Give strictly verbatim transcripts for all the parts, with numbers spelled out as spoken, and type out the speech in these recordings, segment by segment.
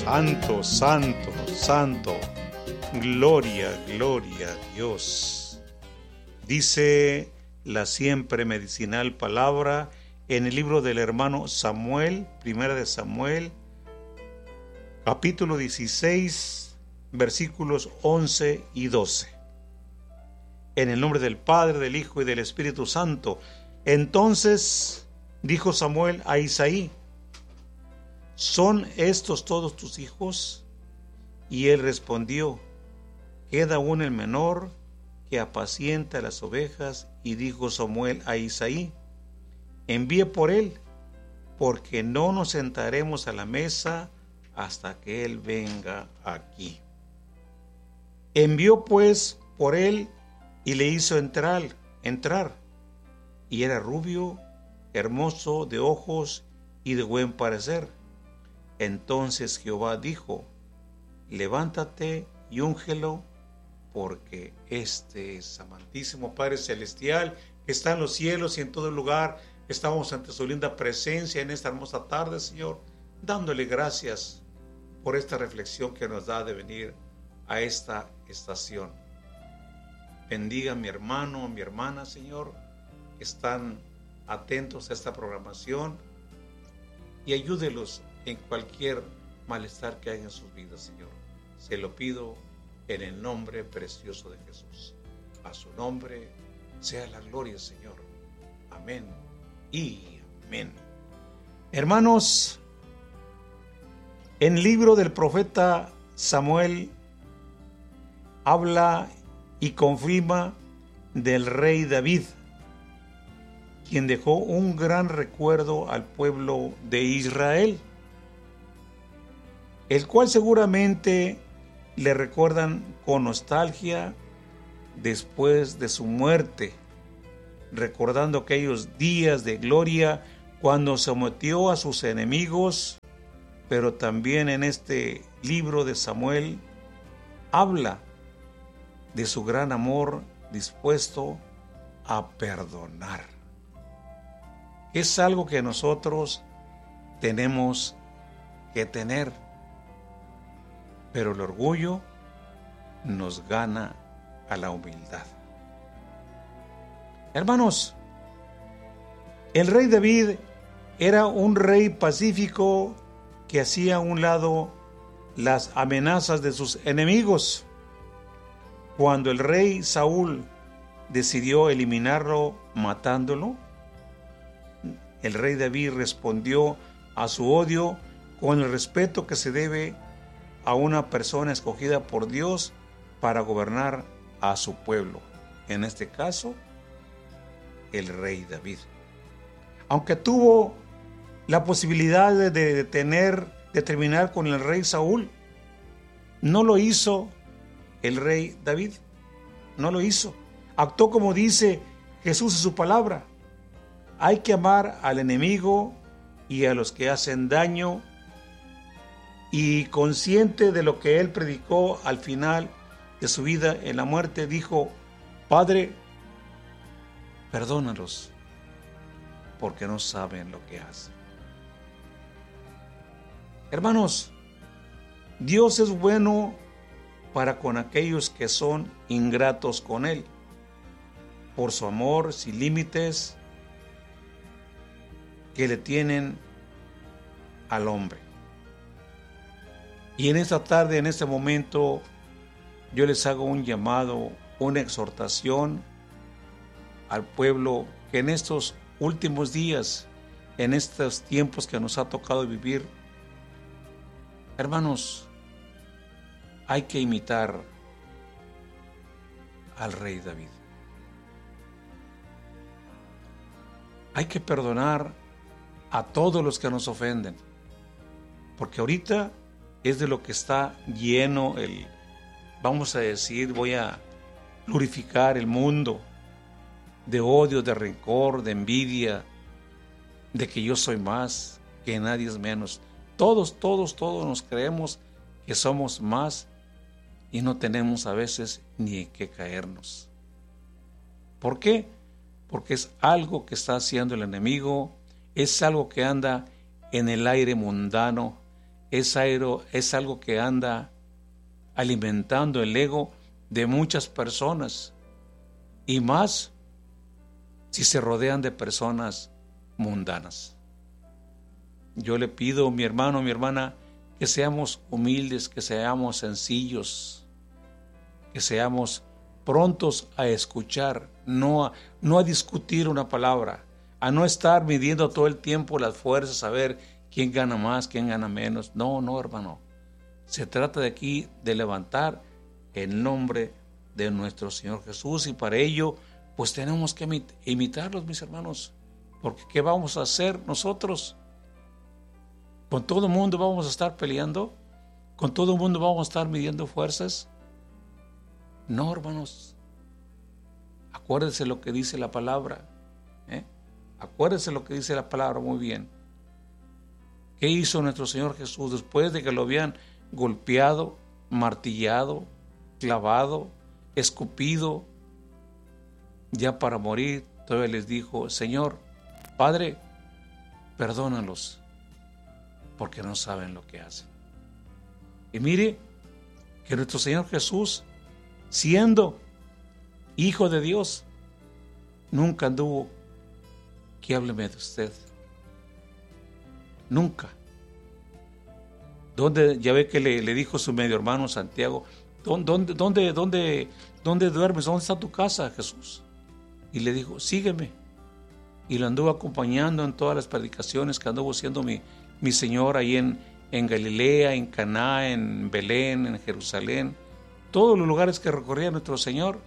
Santo, santo, santo. Gloria, gloria a Dios. Dice la siempre medicinal palabra en el libro del hermano Samuel, primera de Samuel, capítulo dieciséis, versículos once y doce. En el nombre del Padre, del Hijo y del Espíritu Santo. Entonces dijo Samuel a Isaí: ¿son estos todos tus hijos? Y él respondió: queda aún el menor, que apacienta las ovejas. Y dijo Samuel a Isaí: envíe por él, porque no nos sentaremos a la mesa hasta que él venga aquí. Envió pues por él y le hizo entrar, entrar, y era rubio, hermoso de ojos y de buen parecer. Entonces Jehová dijo: levántate y úngelo, porque este es amantísimo Padre Celestial, que está en los cielos y en todo lugar. Estamos ante su linda presencia en esta hermosa tarde, Señor, dándole gracias por esta reflexión que nos da de venir a esta estación. Bendiga a mi hermano, a mi hermana, Señor, que están atentos a esta programación, y ayúdelos en cualquier malestar que haya en sus vidas, Señor. Se lo pido en el nombre precioso de Jesús. A su nombre sea la gloria, Señor. Amén y amén. Hermanos, en el libro del profeta Samuel habla y confirma del rey David, quien dejó un gran recuerdo al pueblo de Israel, el cual seguramente le recuerdan con nostalgia después de su muerte, recordando aquellos días de gloria cuando sometió a sus enemigos. Pero también en este libro de Samuel habla de su gran amor dispuesto a perdonar. Es algo que nosotros tenemos que tener, pero el orgullo nos gana a la humildad. Hermanos, el rey David era un rey pacífico que hacía a un lado las amenazas de sus enemigos. Cuando el rey Saúl decidió eliminarlo matándolo, el rey David respondió a su odio con el respeto que se debe a una persona escogida por Dios para gobernar a su pueblo, en este caso el rey David. Aunque tuvo la posibilidad de, de tener, de terminar con el rey Saúl, no lo hizo el rey David, no lo hizo. Actuó como dice Jesús en su palabra: hay que amar al enemigo y a los que hacen daño. Y consciente de lo que él predicó al final de su vida en la muerte, dijo: Padre, perdónalos, porque no saben lo que hacen. Hermanos, Dios es bueno para con aquellos que son ingratos con Él, por su amor sin límites que le tienen al hombre. Y en esta tarde, en este momento, yo les hago un llamado, una exhortación al pueblo que en estos últimos días, en estos tiempos que nos ha tocado vivir, hermanos, hay que imitar al rey David. Hay que perdonar a todos los que nos ofenden, porque ahorita es de lo que está lleno el, vamos a decir, voy a glorificar el mundo, de odio, de rencor, de envidia, de que yo soy más, que nadie es menos. Todos, todos, todos nos creemos que somos más y no tenemos a veces ni en qué caernos. ¿Por qué? Porque es algo que está haciendo el enemigo, es algo que anda en el aire mundano, es, aero, es algo que anda alimentando el ego de muchas personas, y más si se rodean de personas mundanas. Yo le pido, mi hermano, mi hermana, que seamos humildes, que seamos sencillos, que seamos prontos a escuchar, no a, no a discutir una palabra, a no estar midiendo todo el tiempo las fuerzas, a ver quién gana más, quién gana menos. No, no, hermano. Se trata de aquí de levantar el nombre de nuestro Señor Jesús, y para ello pues tenemos que imitarlos, mis hermanos, porque ¿qué vamos a hacer nosotros? ¿Con todo el mundo vamos a estar peleando? ¿Con todo el mundo vamos a estar midiendo fuerzas? No, hermanos. Acuérdense lo que dice la palabra. ¿eh? Acuérdense lo que dice la palabra muy bien. ¿Qué hizo nuestro Señor Jesús después de que lo habían golpeado, martillado, clavado, escupido, ya para morir? Todavía les dijo: Señor, Padre, perdónalos, porque no saben lo que hacen. Y mire que nuestro Señor Jesús, siendo Hijo de Dios, nunca anduvo que hábleme de usted. Nunca. ¿Dónde, ya ve que le, le dijo su medio hermano Santiago, ¿dónde, dónde, dónde, dónde duermes? ¿Dónde está tu casa, Jesús? Y le dijo: sígueme. Y lo anduvo acompañando en todas las predicaciones que anduvo siendo mi, mi Señor ahí en, en Galilea, en Caná, en Belén, en Jerusalén, todos los lugares que recorría nuestro Señor.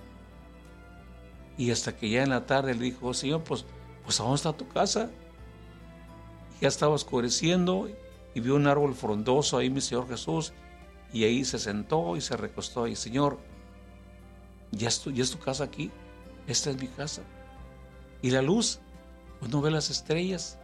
Y hasta que ya en la tarde le dijo: Señor, pues, pues ¿a dónde está tu casa? Y ya estaba oscureciendo, y vio un árbol frondoso ahí mi Señor Jesús, y ahí se sentó y se recostó. Y: Señor, ¿ya es tu, ya es tu casa aquí? Esta es mi casa. Y la luz, pues no ve las estrellas.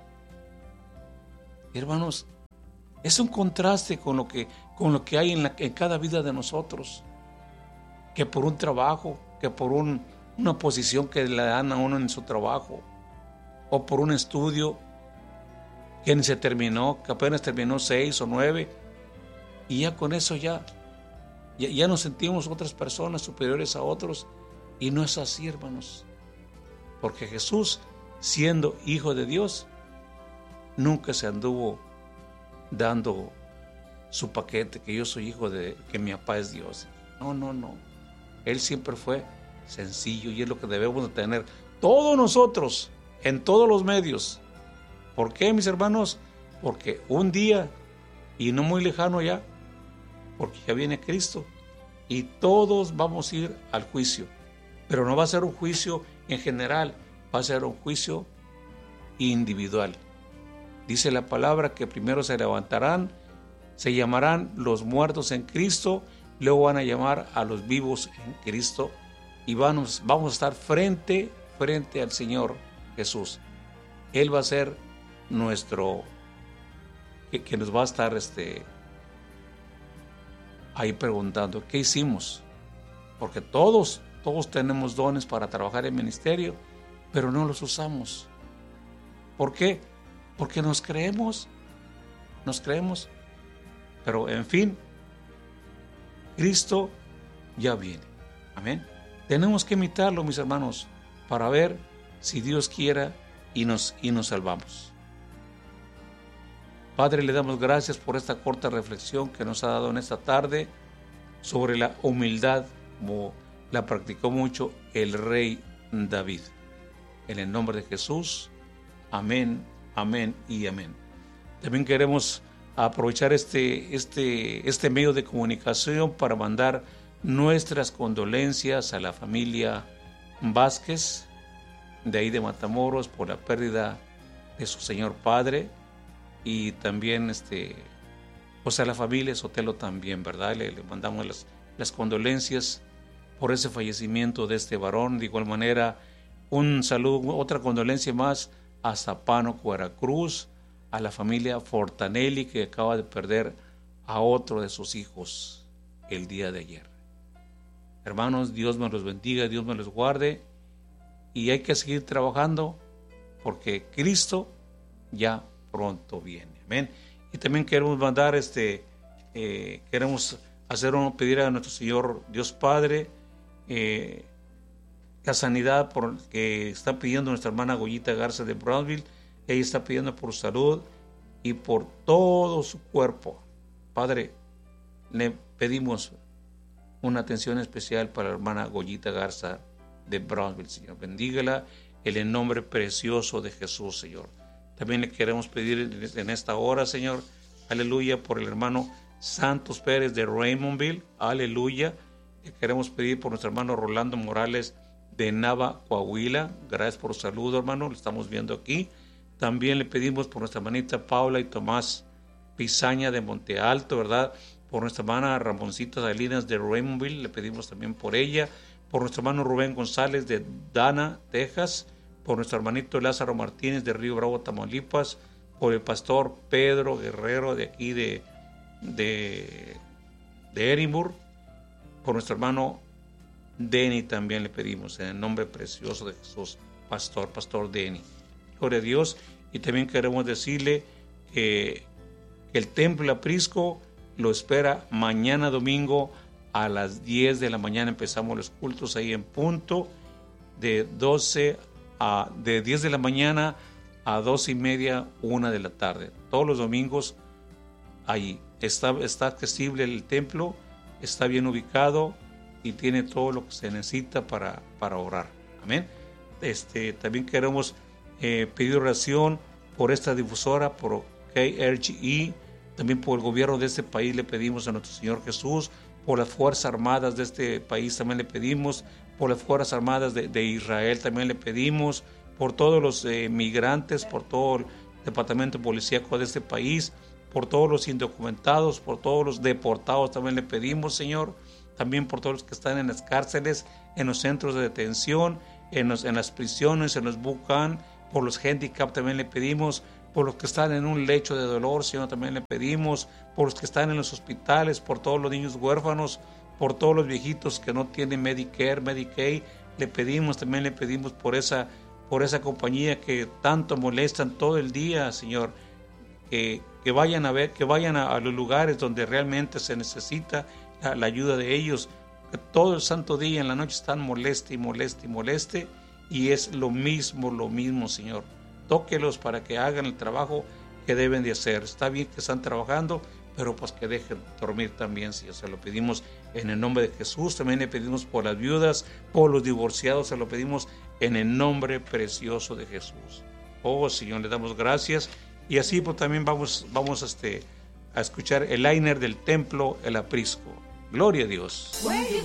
Y hermanos, es un contraste con lo que, con lo que hay en, la, en cada vida de nosotros, que por un trabajo, que por un, una posición que le dan a uno en su trabajo, o por un estudio que ni se terminó, que apenas terminó seis o nueve, y ya con eso ya, ya, ya nos sentimos otras personas superiores a otros. Y no es así, hermanos, porque Jesús, siendo Hijo de Dios, nunca se anduvo dando su paquete, que yo soy hijo de, que mi papá es Dios. No, no, no. Él siempre fue sencillo, y es lo que debemos de tener todos nosotros en todos los medios. ¿Por qué, mis hermanos? Porque un día, y no muy lejano ya, porque ya viene Cristo, y todos vamos a ir al juicio. Pero no va a ser un juicio en general, va a ser un juicio individual. Dice la palabra que primero se levantarán, se llamarán los muertos en Cristo, luego van a llamar a los vivos en Cristo, y vamos, vamos a estar frente, frente al Señor Jesús. Él va a ser nuestro, que, que nos va a estar este, ahí preguntando: ¿qué hicimos? Porque todos, todos tenemos dones para trabajar en ministerio, pero no los usamos. ¿Por qué? Porque nos creemos, nos creemos. Pero en fin, Cristo ya viene. Amén. Tenemos que imitarlo, mis hermanos, para ver si Dios quiera y nos, y nos salvamos. Padre, le damos gracias por esta corta reflexión que nos ha dado en esta tarde sobre la humildad, como la practicó mucho el rey David. En el nombre de Jesús, amén, amén y amén. También queremos aprovechar este, este, este medio de comunicación para mandar nuestras condolencias a la familia Vázquez, de ahí de Matamoros, por la pérdida de su señor padre, y también este, pues a la familia Sotelo también, ¿verdad? Le, le mandamos las, las condolencias por ese fallecimiento de este varón. De igual manera, un saludo, otra condolencia más a Zapánuco, Veracruz, a la familia Fortanelli, que acaba de perder a otro de sus hijos el día de ayer. Hermanos, Dios me los bendiga, Dios me los guarde, y hay que seguir trabajando porque Cristo ya pronto viene. Amén. Y Y también queremos mandar, este, eh, queremos hacer un, pedir a nuestro Señor Dios Padre eh, la sanidad por, que está pidiendo nuestra hermana Goyita Garza de Brownsville. Ella está pidiendo por salud y por todo su cuerpo. Padre, le pedimos una atención especial para la hermana Goyita Garza de Brownsville, Señor. Bendígala en el nombre precioso de Jesús, Señor. También le queremos pedir en esta hora, Señor, aleluya, por el hermano Santos Pérez de Raymondville, aleluya. Le queremos pedir por nuestro hermano Rolando Morales de Nava, Coahuila. Gracias por su saludo, hermano, lo estamos viendo aquí. También le pedimos por nuestra hermanita Paula y Tomás Pizaña de Monte Alto, ¿verdad? Por nuestra hermana Ramoncita Salinas de Raymondville, le pedimos también por ella. Por nuestro hermano Rubén González de Dana, Texas. Por nuestro hermanito Lázaro Martínez de Río Bravo, Tamaulipas. Por el pastor Pedro Guerrero de aquí de, de, de Edimburgo. Por nuestro hermano Denny también le pedimos, en el nombre precioso de Jesús, pastor, pastor Denny. Gloria a Dios. Y también queremos decirle que el Templo Aprisco lo espera mañana domingo a las diez de la mañana. Empezamos los cultos ahí en punto de doce a de diez de la mañana a doce y media, una de la tarde. Todos los domingos ahí. Está, está accesible el templo, está bien ubicado y tiene todo lo que se necesita para, para orar. Amén. Este, también queremos eh, pedir oración por esta difusora, por K R G E, también por el gobierno de este país le pedimos a nuestro Señor Jesús, por las Fuerzas Armadas de este país también le pedimos, por las Fuerzas Armadas de, de Israel también le pedimos, por todos los eh, migrantes, por todo el departamento policíaco de este país, por todos los indocumentados, por todos los deportados también le pedimos, Señor, también por todos los que están en las cárceles, en los centros de detención, en, los, en las prisiones, en los bucan, por los handicap también le pedimos, por los que están en un lecho de dolor, Señor, también le pedimos, por los que están en los hospitales, por todos los niños huérfanos, por todos los viejitos que no tienen Medicare, Medicaid, le pedimos, también le pedimos por esa, por esa compañía que tanto molestan todo el día, Señor, que, que vayan a ver, que vayan a, a los lugares donde realmente se necesita la, la ayuda de ellos, que todo el santo día en la noche están moleste y moleste y moleste, y es lo mismo, lo mismo, Señor. Tóquelos para que hagan el trabajo que deben de hacer. Está bien que están trabajando, pero pues que dejen dormir también, Señor. Se lo pedimos en el nombre de Jesús. También le pedimos por las viudas, por los divorciados. Se lo pedimos en el nombre precioso de Jesús. Oh, Señor, le damos gracias. Y así pues también vamos, vamos este, a escuchar el liner del templo, el aprisco. Gloria a Dios.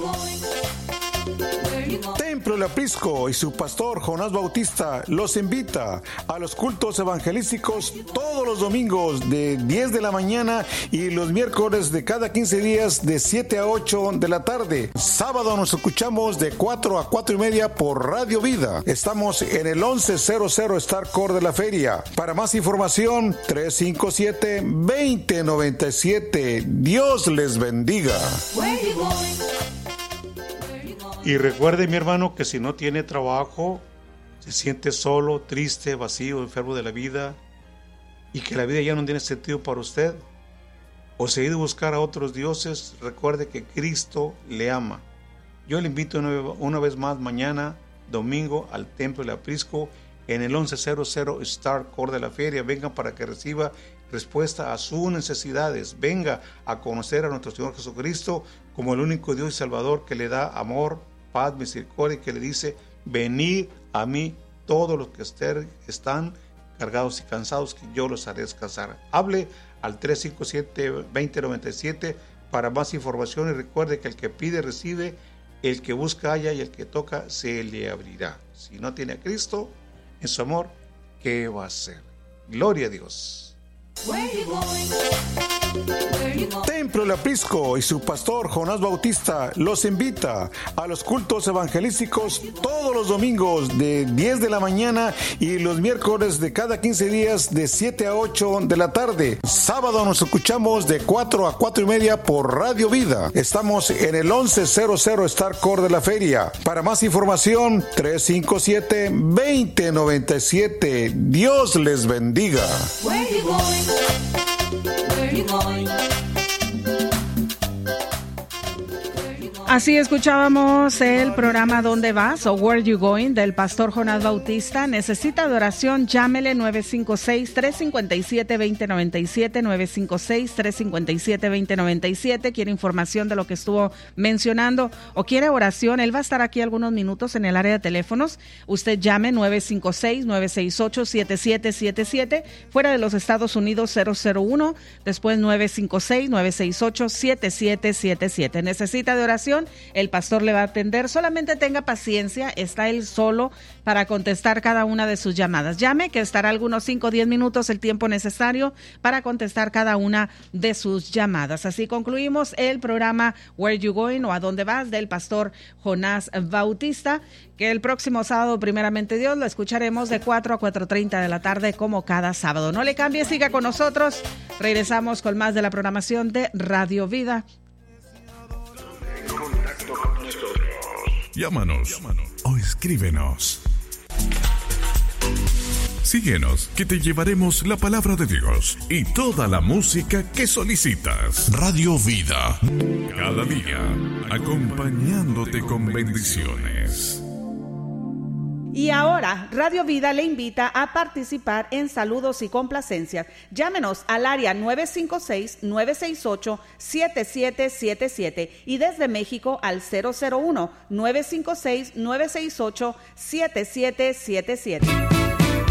Templo El Aprisco y su pastor Jonás Bautista los invita a los cultos evangelísticos todos los domingos de diez de la mañana y los miércoles de cada quince días de siete a ocho de la tarde. Sábado nos escuchamos de cuatro a cuatro y media por Radio Vida. Estamos en el once cero cero Star Core de la Feria. Para más información, tres cinco siete, dos cero nueve siete. Dios les bendiga. Y recuerde, mi hermano, que si no tiene trabajo, se siente solo, triste, vacío, enfermo de la vida, y que la vida ya no tiene sentido para usted, o se ha ido a buscar a otros dioses, recuerde que Cristo le ama. Yo le invito una, una vez más mañana, domingo, al Templo del Aprisco, en el once cero cero Star Core de la Feria. Venga para que reciba respuesta a sus necesidades. Venga a conocer a nuestro Señor Jesucristo como el único Dios y Salvador que le da amor, paz, misericordia, y que le dice: venid a mí todos los que están cargados y cansados, que yo los haré descansar. Hable al tres cinco siete, dos cero nueve siete para más información, y recuerde que el que pide recibe, el que busca halla, y el que toca se le abrirá. Si no tiene a Cristo en su amor, ¿qué va a hacer? Gloria a Dios. Templo El Aprisco y su pastor Jonás Bautista los invita a los cultos evangelísticos todos los domingos de diez de la mañana y los miércoles de cada quince días de siete a ocho de la tarde. Sábado nos escuchamos de cuatro a cuatro y media por Radio Vida. Estamos en el once cero cero Star Core de la Feria. Para más información, tres cinco siete, dos cero nueve siete. Dios les bendiga. Así escuchábamos el programa ¿Dónde vas? o Where You Going del pastor Jonás Bautista. Necesita de oración, llámele nueve cinco seis, tres cinco siete, dos cero nueve siete, nueve cinco seis, tres cinco siete, dos cero nueve siete. Quiere información de lo que estuvo mencionando o quiere oración, él va a estar aquí algunos minutos en el área de teléfonos. Usted llame nueve cinco seis, nueve seis ocho, siete siete siete siete, fuera de los Estados Unidos cero cero uno, después nueve cinco seis, nueve seis ocho, siete siete siete siete. Necesita de oración, el pastor le va a atender. Solamente tenga paciencia, está él solo para contestar cada una de sus llamadas. Llame, que estará algunos cinco o diez minutos el tiempo necesario para contestar cada una de sus llamadas. Así concluimos el programa Where You Going o ¿A dónde vas? Del pastor Jonás Bautista, que el próximo sábado, primeramente Dios, lo escucharemos de cuatro a cuatro treinta de la tarde como cada sábado. No le cambie, siga con nosotros. Regresamos con más de la programación de Radio Vida. Llámanos, Llámanos o escríbenos. Síguenos, que te llevaremos la palabra de Dios y toda la música que solicitas. Radio Vida, cada día acompañándote con bendiciones. Y ahora, Radio Vida le invita a participar en saludos y complacencias. Llámenos al área nueve cinco seis, nueve seis ocho, siete siete siete siete y desde México al cero cero uno, nueve cinco seis, nueve seis ocho, siete siete siete siete.